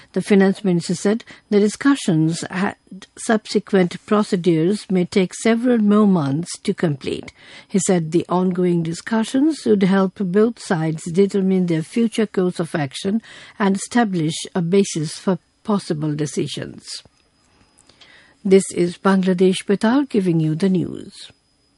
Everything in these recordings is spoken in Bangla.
The finance minister said the discussions and subsequent procedures may take several more months to complete. He said the ongoing discussions would help both sides determine their future course of action and establish a basis for possible decisions. This is Bangladesh Betar giving you the news.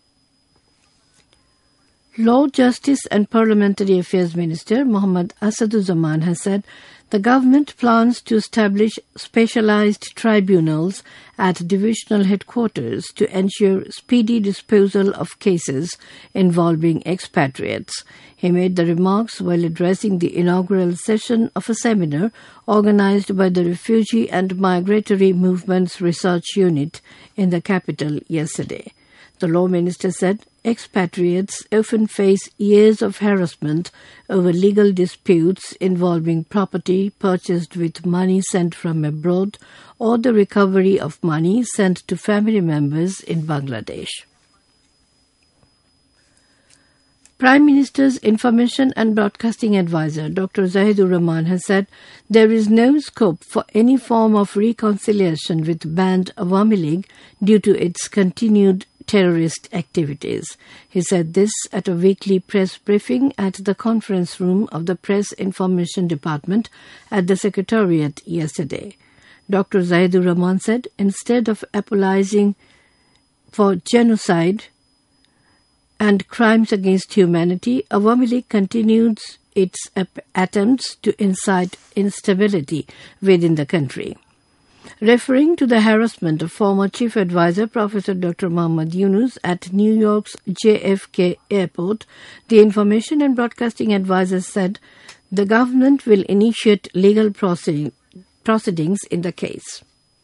Law, Justice and Parliamentary Affairs Minister Mohammad Asaduzzaman has said the government plans to establish specialized tribunals at divisional headquarters to ensure speedy disposal of cases involving expatriates. He made the remarks while addressing the inaugural session of a seminar organized by the Refugee and Migratory Movements Research Unit in the capital yesterday. The law minister said expatriates often face years of harassment over legal disputes involving property purchased with money sent from abroad or the recovery of money sent to family members in Bangladesh. Prime Minister's Information and Broadcasting Advisor, Dr. Zahidur Rahman, has said there is no scope for any form of reconciliation with banned Awami League due to its continued terrorist activities. He said this at a weekly press briefing at the conference room of the Press Information Department at the Secretariat yesterday. Dr. Zahidur Rahman said instead of apologizing for genocide and crimes against humanity, Awami League continues its attempts to incite instability within the country. Referring to the harassment of former Chief Advisor Professor Dr. Muhammad Yunus at New York's JFK Airport, the Information and Broadcasting Advisor said the government will initiate legal proceedings in the case.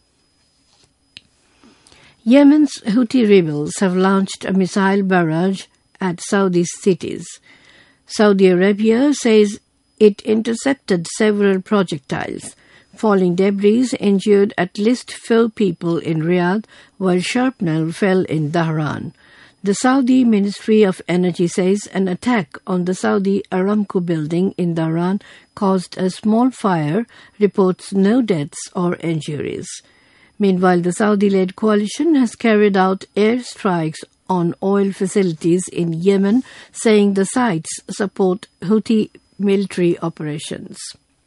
Yemen's Houthi rebels have launched a missile barrage at Saudi cities. Saudi Arabia says it intercepted several projectiles. Falling debris injured at least 4 people in Riyadh, while shrapnel fell in Dhahran. The Saudi Ministry of Energy says an attack on the Saudi Aramco building in Dhahran caused a small fire, reports no deaths or injuries. Meanwhile, the Saudi-led coalition has carried out airstrikes on oil facilities in Yemen, saying the sites support Houthi military operations.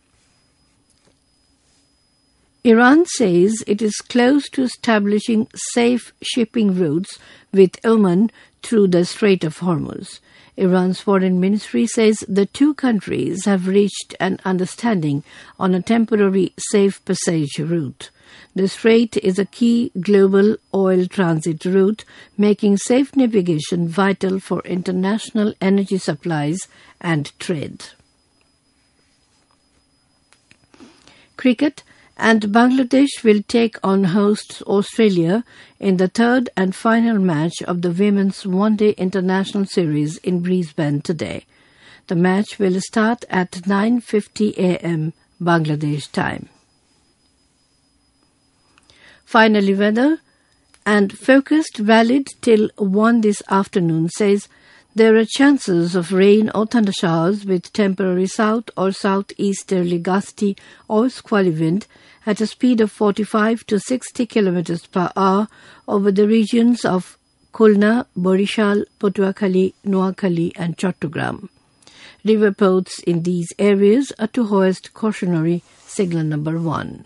Iran says it is close to establishing safe shipping routes with Oman through the Strait of Hormuz. Iran's foreign ministry says the two countries have reached an understanding on a temporary safe passage route. The strait is a key global oil transit route, making safe navigation vital for international energy supplies and trade. Cricket. And Bangladesh will take on hosts Australia in the third and final match of the Women's One-Day International Series in Brisbane today. The match will start at 9:50 a.m. Bangladesh time. Finally, weather and forecast valid till 1 this afternoon says there are chances of rain or thunder showers with temporary south or southeasterly gusty or squally wind at a speed of 45 to 60 kilometers per hour over the regions of Khulna, Borishal, Patuakhali, Noakhali and Chattogram. River ports in these areas are to hoist cautionary signal number 1.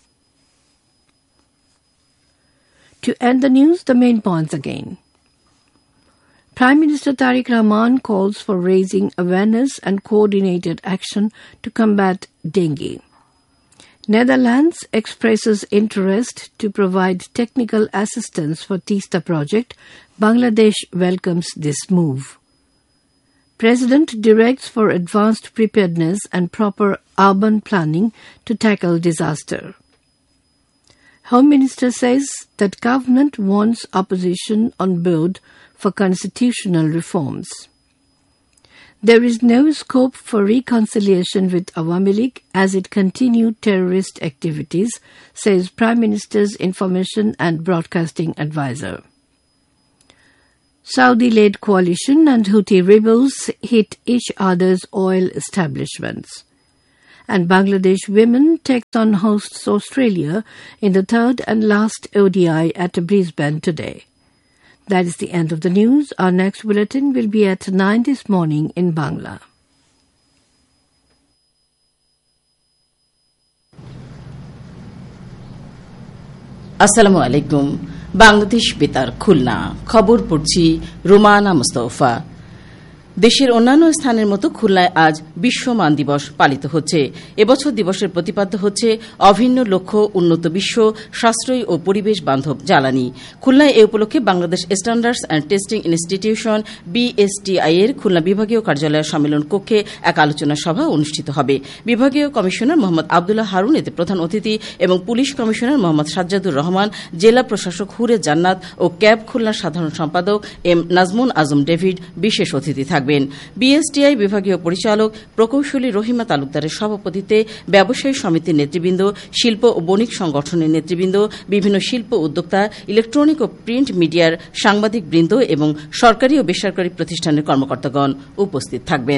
To end the news, the main points again. Prime Minister Tariq Rahman calls for raising awareness and coordinated action to combat dengue. Netherlands expresses interest to provide technical assistance for Teesta project. Bangladesh welcomes this move. President directs for advanced preparedness and proper urban planning to tackle disaster. Home Minister says that government wants opposition on board for constitutional reforms. There is no scope for reconciliation with Awami League as it continued terrorist activities, says Prime Minister's Information and Broadcasting Advisor. Saudi-led coalition and Houthi rebels hit each other's oil establishments. And Bangladesh women takes on hosts Australia in the third and last ODI at Brisbane today. That is the end of the news. Our next bulletin will be at 9 this morning in Bangla. আসসালামু আলাইকুম। বাংলাদেশ বেতার খুলনা, খবর পড়ছি রুমানা মুস্তফা। দেশের অন্যান্য স্থানের মতো খুলনায় আজ বিশ্ব মান দিবস পালিত হচ্ছে। এবছর দিবসের প্রতিপাদ্য হচ্ছে অভিন্ন লক্ষ্য, উন্নত বিশ্ব, সাশ্রয়ী ও পরিবেশ বান্ধব জ্বালানি। খুলনায় এ উপলক্ষে Bangladesh standards and testing institution BSTI এর খুলনা বিভাগীয় কার্যালয়ের সম্মেলন কক্ষে এক আলোচনা সভা অনুষ্ঠিত হবে। বিভাগীয় কমিশনার মোহাম্মদ আবদুল্লাহ হারুন এতে প্রধান অতিথি এবং পুলিশ কমিশনার মোহাম্মদ সাজ্জাদুর রহমান, জেলা প্রশাসক হুরে জান্নাত ও ক্যাব খুলনার সাধারণ সম্পাদক M নাজমুন আজম ডেভিড বিশেষ অতিথি থাকবেন। BSTI বিভাগীয় পরিচালক প্রকৌশলী রহিমা তালুকদারের সভাপতিত্বে ব্যবসায়ী সমিতির নেতৃবৃন্দ, শিল্প ও বণিক সংগঠনের নেতৃবৃন্দ, বিভিন্ন শিল্প উদ্যোক্তা, ইলেকট্রনিক ও প্রিন্ট মিডিয়ার সাংবাদিকবৃন্দ এবং সরকারি ও বেসরকারি প্রতিষ্ঠানের কর্মকর্তাগণ উপস্থিত থাকবেন।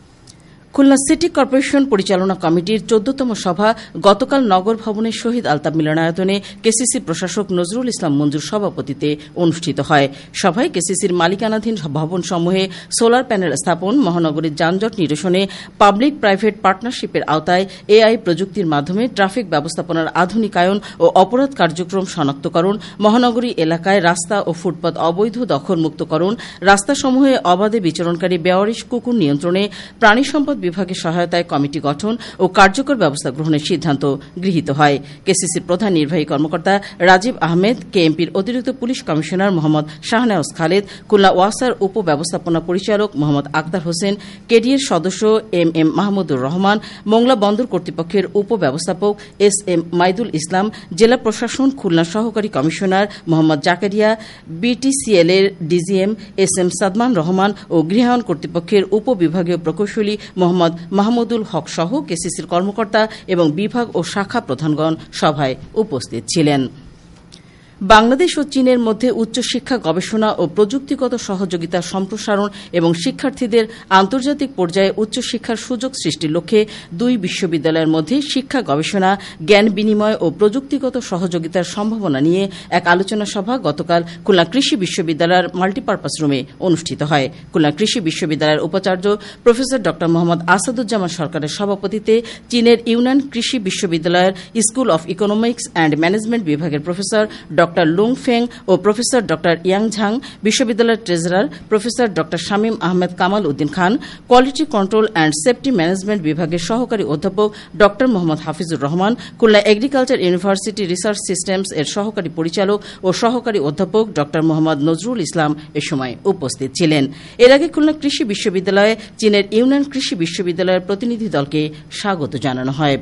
খুলনা সিটি কর্পোরেশন পরিচালনা কমিটির 14তম সভা গতকাল নগর ভবনের শহীদ আলতাফ মিলনায়তনে কেসিসি প্রশাসক নজরুল ইসলাম মঞ্জুর সভাপতিত্বে অনুষ্ঠিত হয়। সভায় কেসিসির মালিকানাধীন ভবনসমূহে সোলার প্যানেল স্থাপন, মহানগরীর যানজট নিরসনে পাবলিক প্রাইভেট পার্টনারশিপের আওতায় AI প্রযুক্তির মাধ্যমে ট্রাফিক ব্যবস্থাপনার আধুনিকায়ন ও অপরাধ কার্যক্রম শনাক্তকরণ, মহানগরী এলাকায় রাস্তা ও ফুটপাত অবৈধ দখলমুক্তকরণ, রাস্তাসমূহে অবাধে বিচরণকারী বেওয়ারিশ কুকুর নিয়ন্ত্রণে প্রাণী সম্পদ বিভাগের সহায়তায় কমিটি গঠন ও কার্যকর ব্যবস্থা গ্রহণের সিদ্ধান্ত গৃহীত হয়। কেসিসির প্রধান নির্বাহী কর্মকর্তা রাজীব আহমেদ, KMPর অতিরিক্ত পুলিশ কমিশনার মোহাম্মদ শাহনেওয়াজ খালেদ, খুলনা ওয়াসার উপ ব্যবস্থাপনা পরিচালক মোহাম্মদ আক্তার হোসেন, কেডিএর সদস্য MM মাহমুদুর রহমান, মোংলা বন্দর কর্তৃপক্ষের উপ ব্যবস্থাপক SM মাইদুল ইসলাম, জেলা প্রশাসন খুলনা সহকারী কমিশনার মোহাম্মদ জাকারিয়া, BTCL এর DGM SM সাদমান রহমান ও গৃহায়ণ কর্তৃপক্ষের উপ বিভাগীয় প্রকৌশলী মোহাম্মদ মাহমুদুল হক সহ কেসিসির কর্মকর্তা এবং বিভাগ ও শাখা প্রধানগণ সভায় উপস্থিত ছিলেন। বাংলাদেশ ও চীনের মধ্যে উচ্চশিক্ষা, গবেষণা ও প্রযুক্তিগত সহযোগিতা সম্প্রসারণ এবং শিক্ষার্থীদের আন্তর্জাতিক পর্যায়ে উচ্চশিক্ষার সুযোগ সৃষ্টির লক্ষ্যে দুই বিশ্ববিদ্যালয়ের মধ্যে শিক্ষা, গবেষণা, জ্ঞান বিনিময় ও প্রযুক্তিগত সহযোগিতার সম্ভাবনা নিয়ে এক আলোচনা সভা গতকাল খুলনা কৃষি বিশ্ববিদ্যালয়ের মাল্টিপারপাস রুমে অনুষ্ঠিত হয়। খুলনা কৃষি বিশ্ববিদ্যালয়ের উপাচার্য প্রফেসর ড মোহাম্মদ আসাদুজ্জামান সরকারের সভাপতিত্বে চীনের ইউনান কৃষি বিশ্ববিদ্যালয়ের school of economics and management বিভাগের প্রফেসর ড লুং ফেং ও প্রফেসর ড ইয়াং ঝাং, বিশ্ববিদ্যালয়ের ট্রেজারার প্রফেসর ড Shamim Ahmed Kamal Uddin Khan, quality control and safety management বিভাগের সহকারী অধ্যাপক ড Mohammad Hafizur Rahman, Khulna agriculture university research systems এর সহকারী পরিচালক ও সহকারী অধ্যাপক ড মোহাম্মদ নজরুল ইসলাম এ সময় উপস্থিত ছিলেন। এর আগে খুলনা কৃষি বিশ্ববিদ্যালয়ে চীনের ইউনান কৃষি বিশ্ববিদ্যালয়ের প্রতিনিধি দলকে স্বাগত জানানো হয়।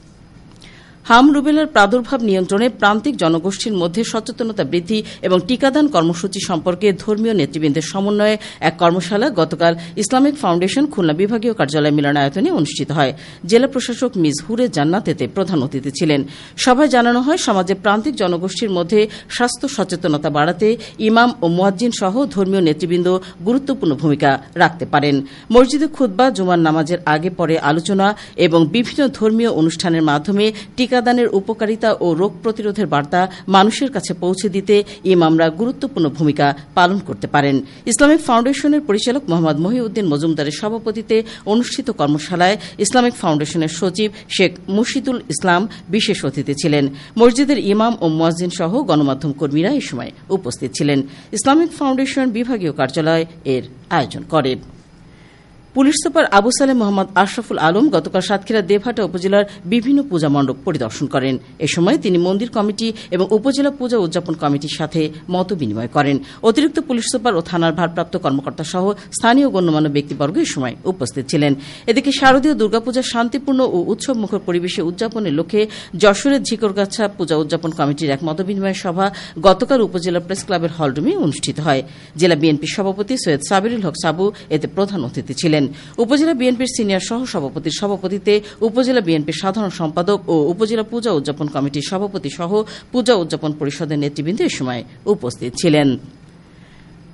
হাম রুবেলার প্রাদুর্ভাব নিয়ন্ত্রণে প্রান্তিক জনগোষ্ঠীর মধ্যে সচেতনতা বৃদ্ধি এবং টিকাদান কর্মসূচি সম্পর্কে ধর্মীয় নেতৃবৃন্দের সমন্বয়ে এক কর্মশালা গতকাল ইসলামিক ফাউন্ডেশন খুলনা বিভাগীয় কার্যালয় মিলনায়তনে অনুষ্ঠিত হয়। জেলা প্রশাসক মিস হুরে জান্নাত এতে প্রধান অতিথি ছিলেন। সভায় জানানো হয়, সমাজে প্রান্তিক জনগোষ্ঠীর মধ্যে স্বাস্থ্য সচেতনতা বাড়াতে ইমাম ও মুয়াজ্জিন সহ ধর্মীয় নেতৃবৃন্দ গুরুত্বপূর্ণ ভূমিকা রাখতে পারেন। মসজিদে খুতবা, জুমার নামাজের আগে পরে আলোচনা এবং বিভিন্ন ধর্মীয় অনুষ্ঠানের মাধ্যমে টিকাদানের উপকারিতা ও রোগ প্রতিরোধের বার্তা মানুষের কাছে পৌঁছে দিতে ইমামরা গুরুত্বপূর্ণ ভূমিকা পালন করতে পারেন। ইসলামিক ফাউন্ডেশনের পরিচালক মোহাম্মদ মহিউদ্দিন মজুমদারের সভাপতিত্বে অনুষ্ঠিত কর্মশালায় ইসলামিক ফাউন্ডেশনের সচিব শেখ মুর্শিদুল ইসলাম বিশেষ অতিথি ছিলেন। মসজিদের ইমাম ও মুয়াজ্জিন সহ গণমাধ্যম কর্মীরা এ সময় উপস্থিত ছিলেন। ইসলামিক ফাউন্ডেশন বিভাগীয় কার্যালয় এর আয়োজন করে। পুলিশ সুপার আবু সালেম মোহাম্মদ আশরাফুল আলম গতকাল সাতক্ষীরা দেবহাটা উপজেলার বিভিন্ন পূজা মণ্ডপ পরিদর্শন করেন। এ সময় তিনি মন্দির কমিটি এবং উপজেলা পূজা উদযাপন কমিটির সাথে মত বিনিময় করেন। অতিরিক্ত পুলিশ সুপার ও থানার ভারপ্রাপ্ত কর্মকর্তা সহ স্থানীয় গণ্যমান্য ব্যক্তিবর্গ এ সময় উপস্থিত ছিলেন। এদিকে শারদীয় দুর্গাপূজা শান্তিপূর্ণ ও উৎসবমুখর পরিবেশে উদযাপনের লক্ষ্যে যশোরের ঝিকরগাছা পূজা উদযাপন কমিটির এক মত বিনিময় সভা গতকাল উপজেলা প্রেস ক্লাবের হলরুমে অনুষ্ঠিত হয়। জেলা বিএনপির সভাপতি সৈয়দ সাবিরুল হক সাবু এতে প্রধান অতিথি ছিলেন। উপজেলা বিএনপির সিনিয়র সহ সভাপতির সভাপতিত্বে উপজেলা বিএনপির সাধারণ সম্পাদক ও উপজেলা পূজা উদযাপন কমিটির সভাপতি সহ পূজা উদযাপন পরিষদের নেতৃবৃন্দ এ সময় উপস্থিত ছিলেন।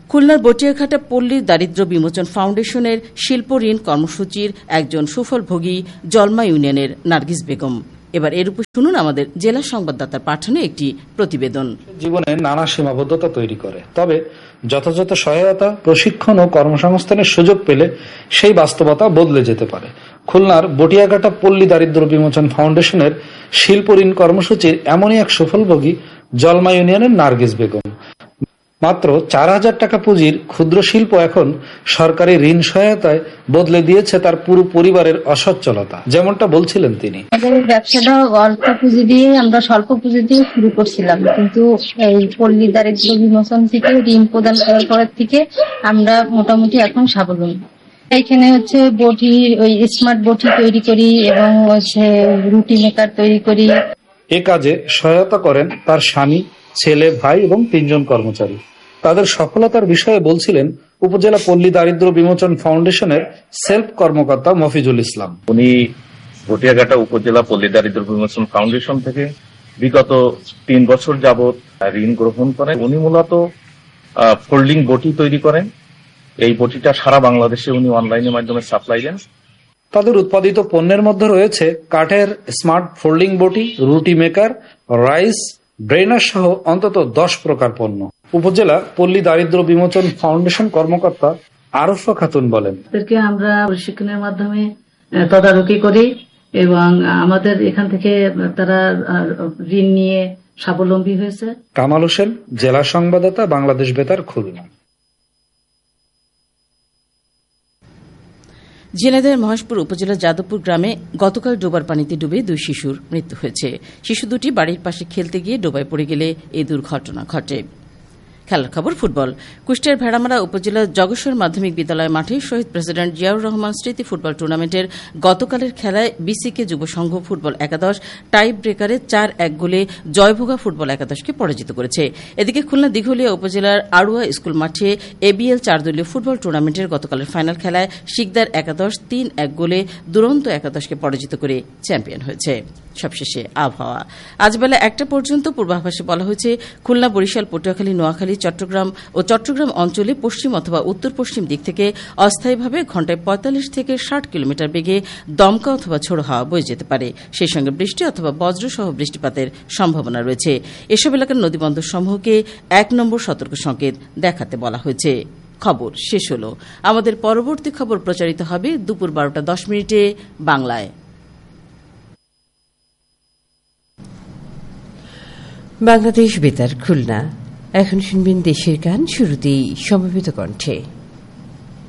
খুলনার বটিয়াঘাটা পল্লী দারিদ্র বিমোচন ফাউন্ডেশনের শিল্প ঋণ কর্মসূচির একজন সুফলভোগী জলমা ইউনিয়নের নার্গিস বেগম। এবার এর উপর শুনুন আমাদের জেলা সংবাদদাতার পাঠানো একটি প্রতিবেদন। জীবনে নানা সীমাবদ্ধতা তৈরি করে, তবে যথাযথ সহায়তা, প্রশিক্ষণ ও কর্মসংস্থানের সুযোগ পেলে সেই বাস্তবতা বদলে যেতে পারে। খুলনার বটিয়াঘাটা পল্লী দারিদ্র বিমোচন ফাউন্ডেশনের শিল্প ঋণ কর্মসূচির এমনই এক সুফলভোগী জলমা ইউনিয়নের নার্গিস বেগম। মাত্র 4,000 টাকা পুঁজির ক্ষুদ্র শিল্প এখন সরকারি ঋণ সহায়তায় বদলে দিয়েছে তার পুরো পরিবারের অসচ্ছলতা, যেমনটা বলছিলেন তিনি। ব্যবসাটা অল্প পুঁজি দিয়ে, আমরা স্বল্প পুঁজি দিয়ে শুরু করছিলাম, কিন্তু এই পল্লী দারিদ্র বিমোচন থেকে ঋণ প্রদান করার পরের থেকে আমরা মোটামুটি এখন স্বাবলম্বী। এখানে হচ্ছে বটি, ওই স্মার্ট বটি তৈরি করি এবং হচ্ছে রুটি মেকার তৈরি করি। এ কাজে সহায়তা করেন তার স্বামী, ছেলে, ভাই এবং 3 জন কর্মচারী। তাদের সফলতার বিষয়ে বলছিলেন উপজেলা পল্লী দারিদ্র বিমোচন ফাউন্ডেশনের সেলফ কর্মকর্তা মফিজুল ইসলাম। উনি বটিয়াঘাটা উপজেলা পল্লী দারিদ্র বিমোচন ফাউন্ডেশন থেকে বিগত 3 বছর যাবৎ ঋণ গ্রহণ করেন। উনি মূলত ফোল্ডিং বটি তৈরি করেন। এই বটিটা সারা বাংলাদেশে উনি অনলাইনের মাধ্যমে সাপ্লাই দেন। তাদের উৎপাদিত পণ্যের মধ্যে রয়েছে কাঠের স্মার্ট ফোল্ডিং বটি, রুটি মেকার, রাইস ব্রেনার সহ অন্তত 10 প্রকার পণ্য। উপজেলা পল্লী দারিদ্র বিমোচন ফাউন্ডেশন কর্মকর্তা আরফা খাতুন বলেন, আমরা প্রশিক্ষণের মাধ্যমে তদারকি করি এবং আমাদের এখান থেকে তারা ঋণ নিয়ে স্বাবলম্বী হয়েছে। কামাল হোসেন, জেলা সংবাদদাতা, বাংলাদেশ বেতার, খুলনা। ঝিনাইদহের মহেশপুর উপজেলার যাদবপুর গ্রামে গতকাল ডোবার পানিতে ডুবে 2 শিশুর মৃত্যু হয়েছে। শিশু দুটি বাড়ির পাশে খেলতে গিয়ে ডোবায় পড়ে গেলে এই দুর্ঘটনা ঘটে। খেলার খবর, ফুটবল। কুষ্টিয়ার ভেড়ামারা উপজেলার জগেশ্বর মাধ্যমিক বিদ্যালয় মাঠে শহীদ প্রেসিডেন্ট জিয়াউর রহমান স্মৃতি ফুটবল টুর্নামেন্টের গতকালের খেলায় বিসিকে যুব সংঘ ফুটবল একাদশ টাই ব্রেকারে 4-1 গোলে জয়ভোগা ফুটবল একাদশকে পরাজিত করেছে। এদিকে খুলনা দিঘলিয়া উপজেলার আড়ুয়া স্কুল মাঠে এবিএল 4 দলীয় ফুটবল টুর্নামেন্টের গতকালের ফাইনাল খেলায় শিকদার একাদশ 3-1 গোলে দুরন্ত একাদশকে পরাজিত করে চ্যাম্পিয়ন হয়েছে। সবশেষে আবহাওয়া। আজ বেলা 1টা পর্যন্ত পূর্বাভাসে বলা হয়েছে খুলনা, বরিশাল, পটুয়াখালী, নোয়াখালী, চট্টগ্রাম অঞ্চলে পশ্চিম অথবা উত্তর পশ্চিম দিক থেকে অস্থায়ীভাবে ঘণ্টায় 45 থেকে 60 কিলোমিটার বেগে দমকা অথবা ঝোড়ো হাওয়া বয়ে যেতে পারে। সেই সঙ্গে বৃষ্টি অথবা বজ্রসহ বৃষ্টিপাতের সম্ভাবনা রয়েছে। এসব এলাকার নদীবন্দর সমূহকে 1 নম্বর সতর্ক সংকেত দেখাতে বলা হয়েছে। খবর শেষ হল। আমাদের পরবর্তী খবর প্রচারিত হবে দুপুর 12টা 10 মিনিটে বাংলায়। বাংলাদেশ বেতার, খুলনা। এখন শুনবেন দেশের গান, শুরুতেই সমবেত কণ্ঠে।